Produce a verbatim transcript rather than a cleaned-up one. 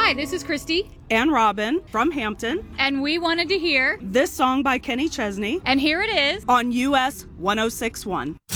Hi, this is Christy. And Robin from Hampton. And we wanted to hear this song by Kenny Chesney. And here it is on U S one oh six point one.